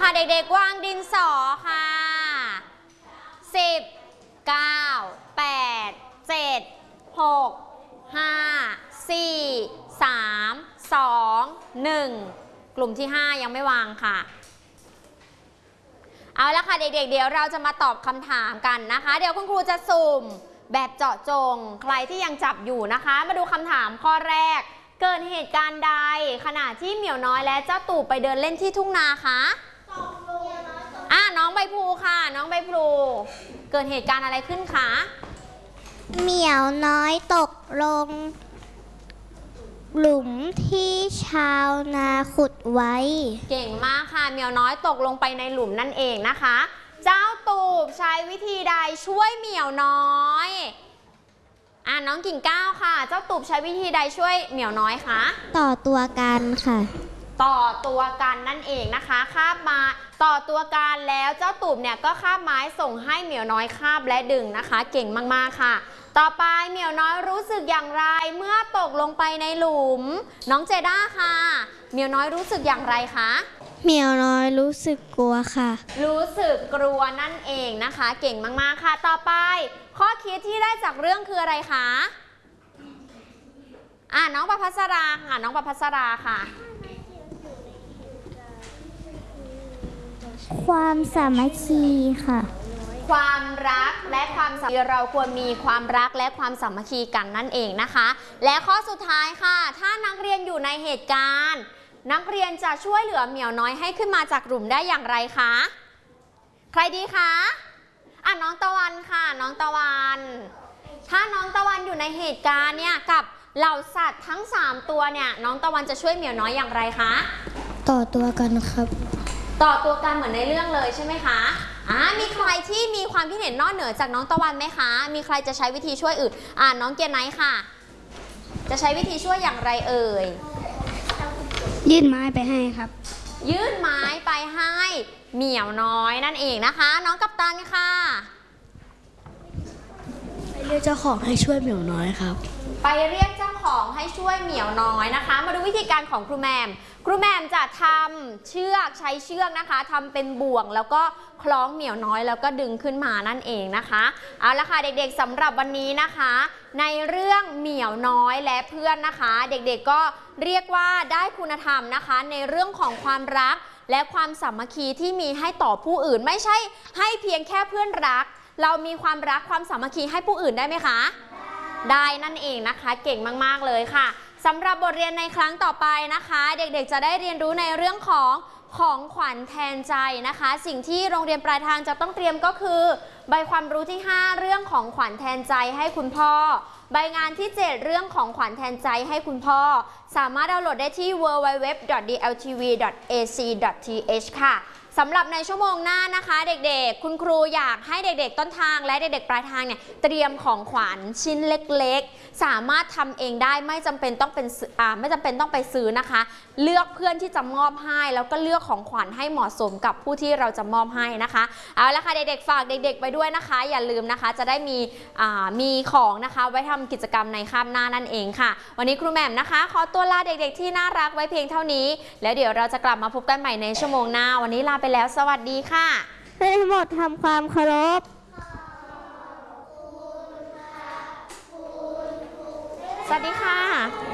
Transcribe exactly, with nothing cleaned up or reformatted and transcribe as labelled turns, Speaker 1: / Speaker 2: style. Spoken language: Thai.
Speaker 1: ค่ะเด็กๆวางดินสอค่ะสิบ เก้า แปด เจ็ด หก ห้า สี่ สาม สอง หนึ่งกลุ่มที่ห้ายังไม่วางค่ะเอาละค่ะเด็กๆเดี๋ยวเราจะมาตอบคำถามกันนะคะเดี๋ยวคุณครูจะสุ่มแบบเจาะจงใครที่ยังจับอยู่นะคะมาดูคำถามข้อแรกเกิดเหตุการณ์ใดขณะที่เหมียวน้อยและเจ้าตู่ไปเดินเล่นที่ทุ่งนาคะอ่ะน้องใบพลูค่ะน้องใบพลูเกิดเหตุการณ์อะไรขึ้นคะ
Speaker 2: เหมียวน้อยตกลงหลุมที่ชาวนาขุดไว้
Speaker 1: เก่งมากค่ะเหมียวน้อยตกลงไปในหลุมนั่นเองนะคะเจ้าตูบใช้วิธีใดช่วยเหมียวน้อยอ่ะน้องกิ่งก้าวค่ะเจ้าตูบใช้วิธีใดช่วยเหมียวน้อยคะ
Speaker 2: ต่อตัวกันค่ะ
Speaker 1: ต่อตัวกันนั่นเองนะคะคาบมาต่อตัวกันแล้วเจ้าตูบเนี่ยก็คาบไม้ส่งให้เหมียวน้อยคาบและดึงนะคะเก่งมากๆค่ะต่อไปเหมียวน้อยรู้สึกอย่างไรเมื่อตกลงไปในหลุมน้องเจด้าค่ะเหมียวน้อยรู้สึกอย่างไรคะ
Speaker 2: เหมียวน้อยรู้สึกกลัวค่ะ
Speaker 1: รู้สึกกลัวนั่นเองนะคะเก่งมากๆค่ะต่อไปข้อคิดที่ได้จากเรื่องคืออะไรคะอ่ะน้องประภัสราค่ะน้องประภัสราค่ะ
Speaker 2: ความสามัคคีค่ะ
Speaker 1: ความรักและความสามัคคีเราควรมีความรักและความสามัคคีกันนั่นเองนะคะและข้อสุดท้ายค่ะถ้านักเรียนอยู่ในเหตุการณ์นักเรียนจะช่วยเหลือเหมียวน้อยให้ขึ้นมาจากหลุมได้อย่างไรคะใครดีคะอ่ะน้องตะวันค่ะน้องตะวันถ้าน้องตะวันอยู่ในเหตุการณ์เนี่ยกับเหล่าสัตว์ทั้งสามตัวเนี่ยน้องตะวันจะช่วยเหมียวน้อยอย่างไรคะ
Speaker 2: ต่อตัวกันครับ
Speaker 1: ต่อตัวกันเหมือนในเรื่องเลยใช่ไหมคะอ่ามีใครที่มีความคิดเห็นนอกเหนือจากน้องตะวันไหมคะมีใครจะใช้วิธีช่วยอื่นอ่าน้องเกียร์ไนท์ค่ะจะใช้วิธีช่วยอย่างไรเอ่ย
Speaker 2: ยื่นไม้ไปให้ครับ
Speaker 1: ยื่นไม้ไปให้เหมียวน้อยนั่นเองนะคะน้องกัปตันค่ะ
Speaker 2: ไปเรียกเจ้าของให้ช่วยเหมียวน้อยครับ
Speaker 1: ไปเรียกเจ้าของให้ช่วยเหมียวน้อยนะคะมาดูวิธีการของครูแมมครูแมมจะทำเชือกใช้เชือกนะคะทำเป็นบ่วงแล้วก็คล้องเหมียวน้อยแล้วก็ดึงขึ้นมานั่นเองนะคะเอาละค่ะเด็กๆสำหรับวันนี้นะคะในเรื่องเหมียวน้อยและเพื่อนนะคะเด็กๆก็เรียกว่าได้คุณธรรมนะคะในเรื่องของความรักและความสามัคคีที่มีให้ต่อผู้อื่นไม่ใช่ให้เพียงแค่เพื่อนรักเรามีความรักความสามัคคีให้ผู้อื่นได้ไหมคะได้นั่นเองนะคะเก่งมากๆเลยค่ะสำหรับบทเรียนในครั้งต่อไปนะคะเด็กๆจะได้เรียนรู้ในเรื่องของของขวัญแทนใจนะคะสิ่งที่โรงเรียนปลายทางจะต้องเตรียมก็คือใบความรู้ที่ห้าเรื่องของขวัญแทนใจให้คุณพ่อใบงานที่เจ็ดเรื่องของขวัญแทนใจให้คุณพ่อสามารถดาวน์โหลดได้ที่ ดับเบิลยู ดับเบิลยู ดับเบิลยู ดอท ดี แอล ที วี ดอท เอ ซี ดอท ที เอช ค่ะสำหรับในชั่วโมงหน้านะคะเด็กๆคุณครูอยากให้เด็กๆต้นทางและเด็กๆปลายทางเนี่ยเตรียมของขวัญชิ้นเล็กๆสามารถทำเองได้ไม่จำเป็นต้องเป็นอ่าไม่จำเป็นต้องไปซื้อนะคะเลือกเพื่อนที่จะมอบให้แล้วก็เลือกของขวัญให้เหมาะสมกับผู้ที่เราจะมอบให้นะคะเอาละค่ะเด็กๆฝากเด็กๆไปด้วยนะคะอย่าลืมนะคะจะได้มีอ่ามีของนะคะไว้ทำกิจกรรมในคาบหน้านั่นเองค่ะวันนี้ครูแหม่มนะคะขอตัวลาเด็กๆที่น่ารักไว้เพียงเท่านี้แล้วเดี๋ยวเราจะกลับมาพบกันใหม่ในชั่วโมงหน้าวันนี้ลาไปแล้วสวัสดีค่ะ
Speaker 2: ให้ทั้งหมดทำความเคารพ
Speaker 1: สวัสดีค่ะ